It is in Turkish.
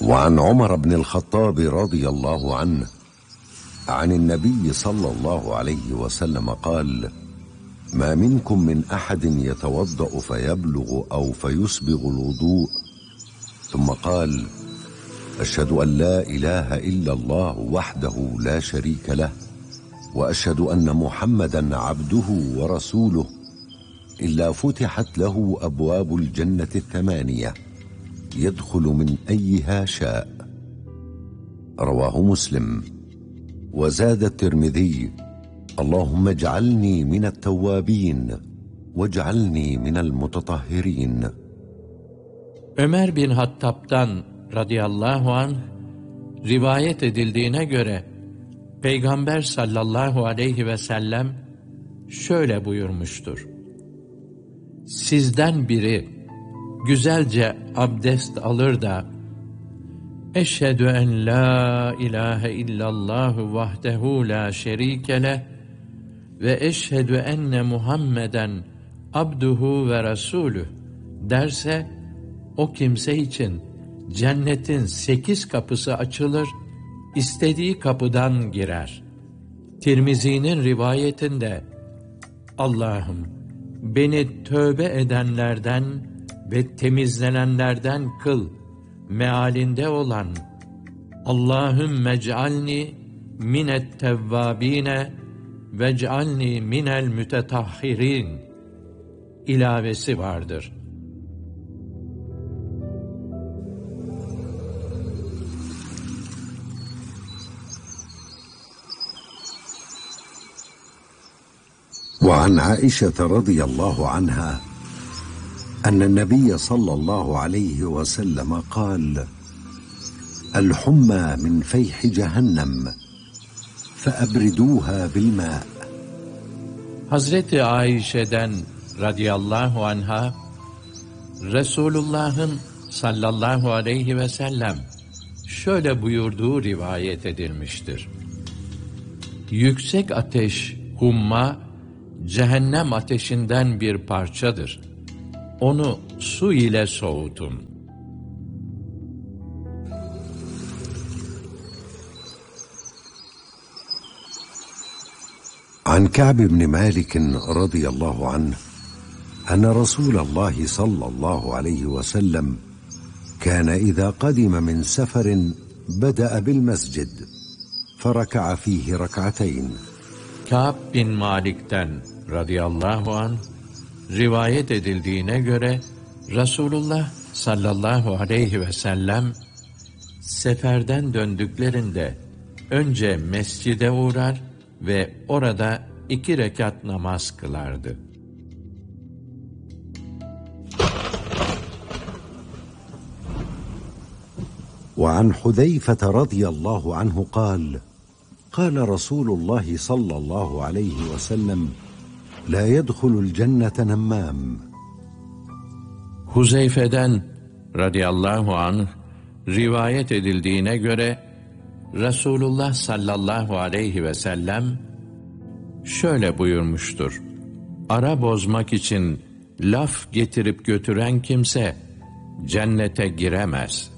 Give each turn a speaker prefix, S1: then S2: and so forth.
S1: وعن عمر بن الخطاب رضي الله عنه عن النبي صلى الله عليه وسلم قال: ما منكم من أحد يتوضأ فيبلغ أو فيسبغ الوضوء ثم قال: أشهد أن لا إله إلا الله وحده لا شريك له وأشهد أن محمدا عبده ورسوله إلا فتحت له أبواب الجنة الثمانية يدخل من أيها شاء. رواه مسلم. وزاد الترمذي: اللهم اجعلني من التوابين واجعلني من المتطهرين.
S2: Ömer bin Hattab'dan radıyallahu anh rivayet edildiğine göre Peygamber sallallahu aleyhi ve sellem şöyle buyurmuştur: Sizden biri güzelce abdest alır da Eşhedü en la ilahe illallah vahdehu la şerike leh ve eşhedü enne Muhammeden abduhu ve rasulüh derse, o kimse için cennetin 8 kapısı açılır, istediği kapıdan girer. Tirmizi'nin rivayetinde Allah'ım beni tövbe edenlerden ve temizlenenlerden kıl mealinde olan Allahümme ec'alni minet tevvabine vec'alni minel mütetahhirin ilavesi vardır.
S1: وعن عائشة رضي الله عنها أن النبي صلى الله عليه وسلم قال: الحمى من فيح جهنم فأبردوها بالماء.
S2: Hazreti Ayşe'den radıyallahu anha Resulullah'ın sallallahu aleyhi ve sellem şöyle buyurduğu rivayet edilmiştir: Yüksek ateş, humma, cehennem ateşinden bir parçadır. Onu su ile soğutun.
S1: عن كعب بن مالك رضي الله عنه أن رسول الله صلى الله عليه وسلم كان إذا قدم من سفر بدأ بالمسجد فركع فيه ركعتين.
S2: Kâb bin Malik'ten radıyallahu anh rivayet edildiğine göre Resulullah sallallahu aleyhi ve sellem seferden döndüklerinde önce mescide uğrar ve orada 2 rekat namaz kılardı.
S1: وعن حذيفة رضي الله عنه قال: قال رسول الله صلى الله عليه وسلم: لا يدخل الجنة نمام.
S2: Huzeyfe'den radıyallahu anh rivayet edildiğine göre Resulullah sallallahu aleyhi ve sellem şöyle buyurmuştur: Ara bozmak için laf getirip götüren kimse cennete giremez.